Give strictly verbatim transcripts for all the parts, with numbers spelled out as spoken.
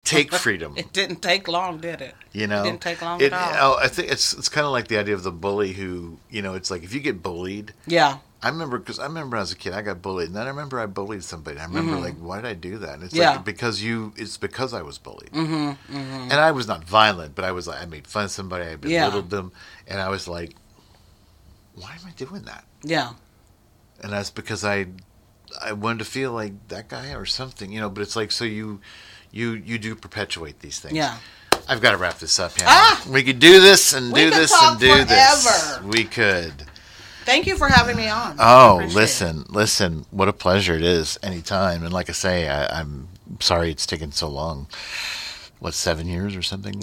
take freedom. It didn't take long, did it? You know, it didn't take long it, at all. I think it's it's kind of like the idea of the bully who, you know, it's like if you get bullied. Yeah. I remember because I remember as a kid I got bullied, and then I remember I bullied somebody. I remember mm-hmm. like, why did I do that? And it's yeah. like because you, it's because I was bullied, mm-hmm. Mm-hmm. and I was not violent, but I was like I made fun of somebody, I belittled yeah. them, and I was like, why am I doing that? Yeah. And that's because I, I wanted to feel like that guy or something, you know. But it's like so you, you you do perpetuate these things. Yeah. I've got to wrap this up, Hannah. Ah! We could do this and we do this talk and do forever. this. We could. Thank you for having me on. Oh, listen, it. listen. What a pleasure it is anytime. And like I say, I, I'm sorry it's taken so long. What, seven years or something?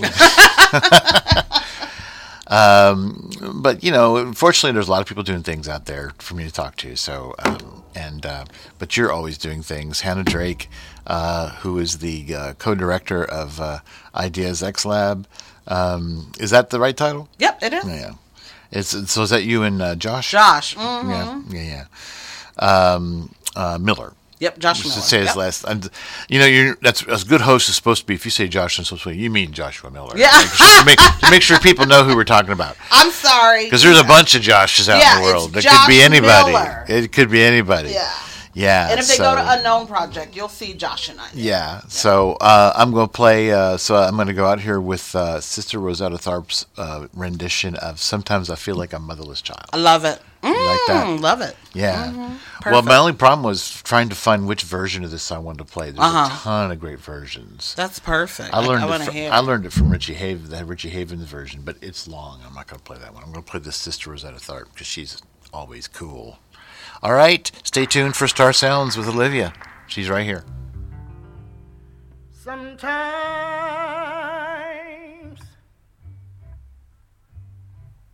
um, but, you know, unfortunately, there's a lot of people doing things out there for me to talk to. So, um, and uh, but you're always doing things. Hannah Drake, uh, who is the uh, co-director of uh, Ideas X Lab. Um, is that the right title? Yep, it is. Yeah. It's, so is that you and uh, Josh? Josh. Mm-hmm. Yeah, yeah, yeah. Um, uh, Miller. Yep, Josh Miller. To say his yep. last, and you know, you're that's as good host is supposed to be. If you say Josh, and supposed to be, you mean Joshua Miller. Yeah. To make, sure, to, make, to make sure people know who we're talking about. I'm sorry. Because there's a bunch of Joshes out yeah, in the world. It's It Josh could be anybody. Miller. It could be anybody. Yeah. Yeah. And if they so, go to Unknown Project, you'll see Josh and I. Yeah. yeah. yeah. So uh, I'm going to play. Uh, so I'm going to go out here with uh, Sister Rosetta Tharpe's uh, rendition of "Sometimes I Feel Like a Motherless Child." I love it. You mm, like that? Love it. Yeah. Mm-hmm. Well, my only problem was trying to find which version of this I wanted to play. There's uh-huh. a ton of great versions. That's perfect. I learned, I, I it, from, hear I learned it from Richie Havens, the Richie Havens version, but it's long. I'm not going to play that one. I'm going to play the Sister Rosetta Tharpe because she's always cool. All right. Stay tuned for Star Sounds with Olivia. She's right here. Sometimes